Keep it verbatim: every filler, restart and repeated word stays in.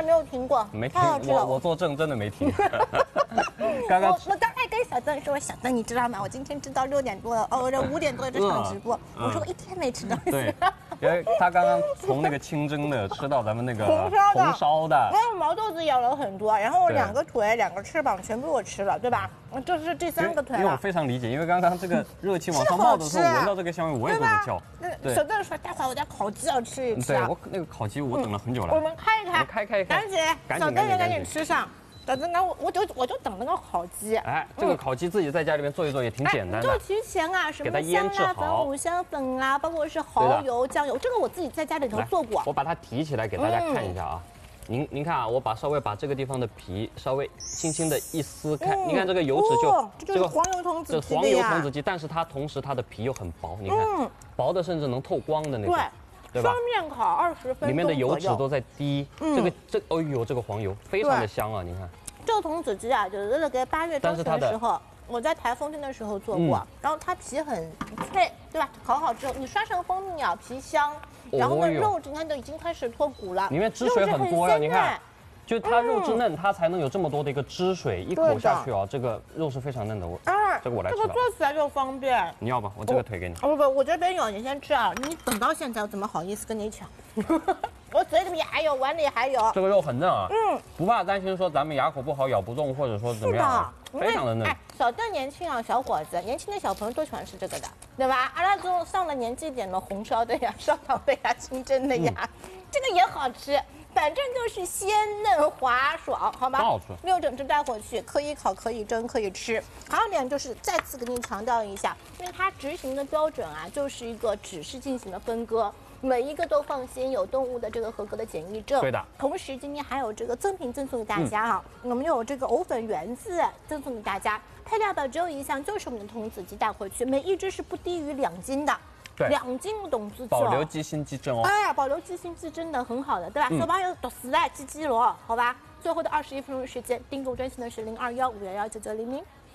没有停过， 没停， 太好吃了。 我我作证真的没停。刚刚我我刚才跟小邓说，小邓你知道吗？我今天直到六点多了，哦，这五点多这场直播，我说我一天没吃东西。 对，因为他刚刚从那个清蒸的吃到咱们那个红烧的红烧的， 然后毛豆子咬了很多，然后我对两个腿、两个翅膀全部我吃了，对吧？这是第三个腿因为我了。 非常理解，因为刚刚这个热气往上冒的时候， 是好吃闻到这个香味，我也对吧都在叫。？ 那对小邓说，待会儿我家烤鸡要吃一吃啊。 对我那个烤鸡我等了很久了。 我们开一开， 我开开开赶紧， 赶紧小邓也赶赶紧赶紧紧吃上。小邓刚我我就我就等那个烤鸡。 哎，这个烤鸡自己在家里面做一做也挺简单的。 哎就提前啊，什给它么香腌制辣粉、 好五香粉啊，包括是对蚝的油、酱油，这个我自己在家里头来做过。 我把它提起来给大家看一下啊。您您看啊，我把稍微把这个地方的皮稍微轻轻的一撕开， 嗯您看这个油脂就、 哦这就是黄油童子这黄鸡的呀油童子鸡，但是它同时它的皮又很薄，你看、 嗯薄的甚至能透光的那种， 对， 对吧双？面烤二十分钟里面的油脂左右都在滴， 嗯这个这哎呦这个黄油非常的对香啊，你看。 这个童子鸡啊，就是那个八月中旬但是它的的时候，我在台风天的时候做过， 嗯然后它皮很脆，对吧？烤好之后，你刷成蜂蜜啊，皮香，然后呢， 哦哟肉质你看都已经开始脱骨了， 里面汁水很多呀， 肉质很鲜你看嫩。 就它肉质嫩，它才能有这么多的一个汁水，一口下去啊，这个肉是非常嫩的。我哎， 这个我来吃吧这个做起来就方便。 你要吧，我这个腿给你。 哦不不，我这边有，你先吃啊！你等到现在，我怎么好意思跟你抢？我嘴里面还有，碗里还有。 这个肉很嫩啊， 嗯， 不怕担心说咱们牙口不好咬不动，或者说怎么是样啊， 的， 非常的嫩哎。，小邓年轻啊，小伙子，年轻的小朋友都喜欢吃这个的，对吧？阿拉这种上了年纪点的红烧的呀、烧烤的呀、清蒸的呀， 嗯这个也好吃。反正就是鲜嫩滑爽，好吗？ 很好吃六整只带回去，可以烤，可以蒸，可以吃。还有一点就是再次跟您强调一下，因为它执行的标准啊，就是一个指示进行的分割。每一个都放心，有动物的这个合格的检疫证。 对的。 同时，今天还有这个赠品赠送给大家啊，我们有这个藕粉圆子赠送给大家，配料表只有一项，就是我们的童子鸡带回去，每一只是不低于两斤的。 对两斤的董子保留鸡心鸡胗哦。 哎，保留鸡心鸡真的很好的，对吧？ 嗯小朋友读书来鸡鸡罗，好吧？最后的二十一分钟时间，订购专线的是零二幺五幺幺九九零零。